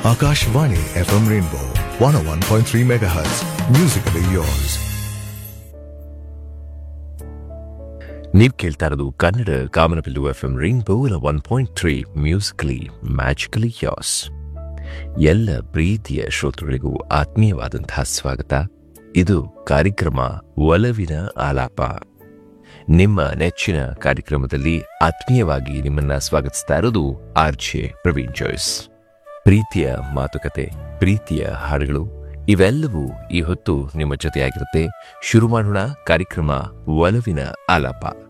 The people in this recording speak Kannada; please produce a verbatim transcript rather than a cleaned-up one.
Akashvani F M Rainbow one oh one point three megahertz. Musically yours. ನೀವು ಕೇಳ್ತಾ ಇರೋದು ಕನ್ನಡ ಕಾಮನಬಿಲ್ಲು F M rainbow one point three musically magically as. ಎಲ್ಲ ಪ್ರೀತಿಯ ಶ್ರೋತೃಗಳಿಗೂ ಆತ್ಮೀಯವಾದಂತಹ ಸ್ವಾಗತ. ಇದು ಕಾರ್ಯಕ್ರಮ ಒಲವಿನ ಆಲಾಪ. ನಿಮ್ಮ ನೆಚ್ಚಿನ ಕಾರ್ಯಕ್ರಮದಲ್ಲಿ ಆತ್ಮೀಯವಾಗಿ ನಿಮ್ಮನ್ನ ಸ್ವಾಗತಿಸ್ತಾ ಇರೋದು ಆರ್ ಜೆ ಪ್ರವೀಣ್ ಜೋಯ್ಸ್. ಪ್ರೀತಿಯ ಮಾತುಕತೆ, ಪ್ರೀತಿಯ ಹಾಡುಗಳು ಇವೆಲ್ಲವೂ ಈ ಹೊತ್ತು ನಿಮ್ಮ ಜೊತೆಯಾಗಿರುತ್ತೆ. ಶುರು ಮಾಡೋಣ ಕಾರ್ಯಕ್ರಮ ಒಲವಿನ ಆಲಾಪ.